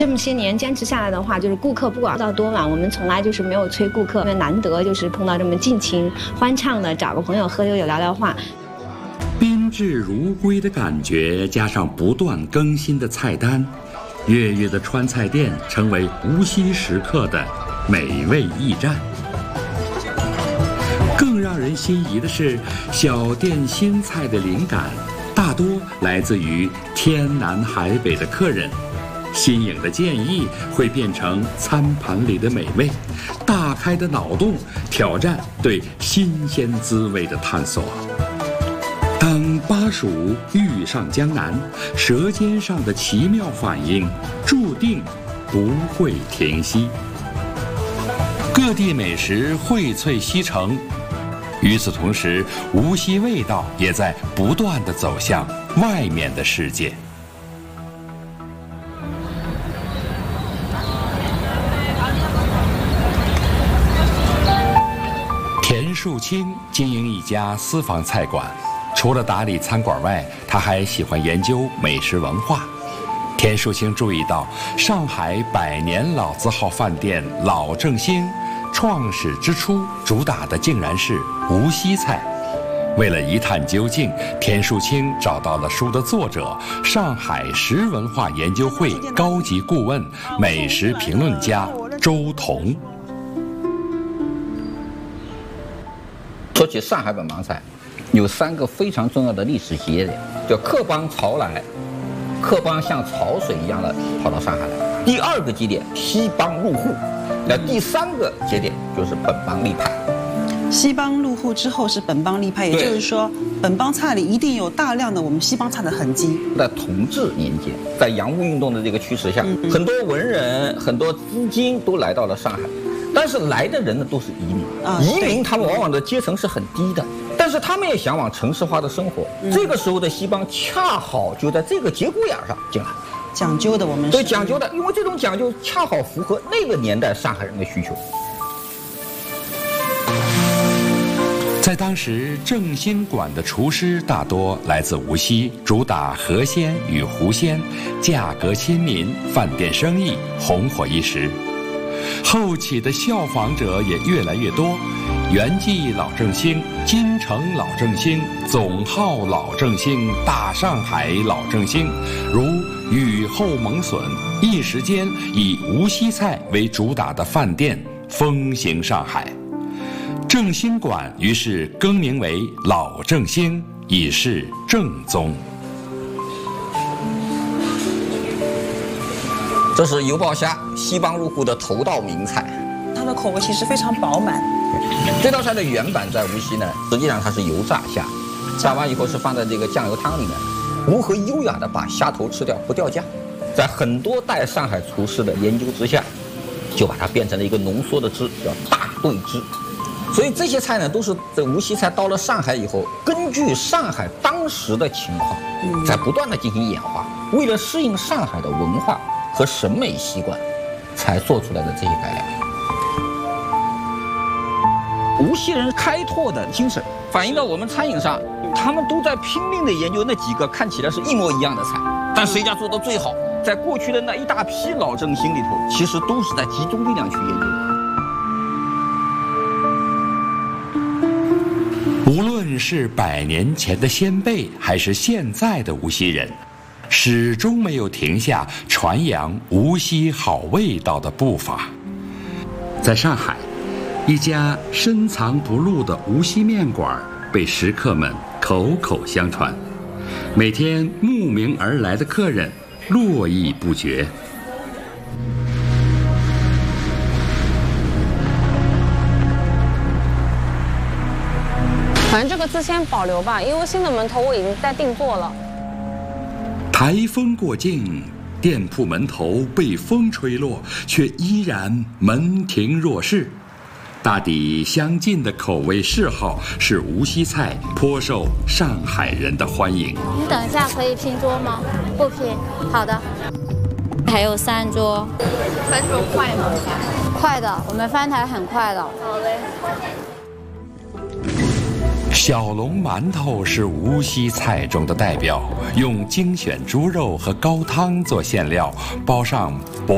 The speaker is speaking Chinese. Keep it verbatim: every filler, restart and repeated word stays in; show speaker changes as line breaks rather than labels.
这么些年坚持下来的话，就是顾客不管到多晚，我们从来就是没有催顾客，因为难得就是碰到这么尽情欢畅的，找个朋友喝酒酒聊聊话。
宾至如归的感觉，加上不断更新的菜单，月月的川菜店成为无锡食客的美味驿站。更让人心仪的是，小店新菜的灵感大多来自于天南海北的客人。新颖的建议会变成餐盘里的美味，大开的脑洞挑战对新鲜滋味的探索。当巴蜀遇上江南，舌尖上的奇妙反应注定不会停息。各地美食荟萃西城，与此同时，无锡味道也在不断地走向外面的世界。田树清经营一家私房菜馆，除了打理餐馆外，他还喜欢研究美食文化。田树清注意到，上海百年老字号饭店老正兴创始之初主打的竟然是无锡菜。为了一探究竟，田树清找到了书的作者，上海食文化研究会高级顾问、美食评论家周彤。
说起上海本帮菜，有三个非常重要的历史节点，叫客帮潮来，客帮像潮水一样的跑到上海来。第二个节点，西帮入户，那第三个节点就是本帮立派。
西帮入户之后是本帮立派，也就是说，本帮菜里一定有大量的我们西帮菜的痕迹。
在同治年间，在洋务运动的这个驱使下，嗯、很多文人、很多资金都来到了上海。但是来的人呢都是移民，啊、移民他们往往的阶层是很低的，但是他们也向往城市化的生活。嗯、这个时候的西帮恰好就在这个节骨眼上进来，
讲究的我们是
对讲究的，因为这种讲究恰好符合那个年代上海人的需求。
在当时，正兴馆的厨师大多来自无锡，主打河鲜与湖鲜，价格亲民，饭店生意红火一时。后起的效仿者也越来越多，元记老正兴、金城老正兴、总号老正兴、大上海老正兴，如雨后蒙笋，一时间以无锡菜为主打的饭店风行上海。正兴馆于是更名为老正兴，以示正宗。
这是油爆虾，西帮入户的头道名菜。
它的口味其实非常饱满。
这道菜的原版在无锡呢，实际上它是油炸虾，炸完以后是放在这个酱油汤里面，如何优雅的把虾头吃掉不掉价。在很多代上海厨师的研究之下，就把它变成了一个浓缩的汁，叫大对汁。所以这些菜呢，都是这无锡菜到了上海以后，根据上海当时的情况，在不断的进行演化，为了适应上海的文化和审美习惯，才做出来的这些改良。无锡人开拓的精神反映到我们餐饮上，他们都在拼命的研究那几个看起来是一模一样的菜，但谁家做的最好？在过去的那一大批老正兴里头，其实都是在集中力量去研究的。
无论是百年前的先辈，还是现在的无锡人，始终没有停下传扬无锡好味道的步伐。在上海，一家深藏不露的无锡面馆被食客们口口相传，每天慕名而来的客人络绎不绝。
反正这个字先保留吧，因为新的门头我已经在定做了。
台风过境，店铺门头被风吹落，却依然门庭若市。大抵相近的口味嗜好，使无锡菜颇受上海人的欢迎。
你等一下可以拼桌吗？不拼。好的。还有三桌。
三桌快吗？
快的，我们翻台很快的。
好嘞。
小笼馒头是无锡菜中的代表，用精选猪肉和高汤做馅料，包上薄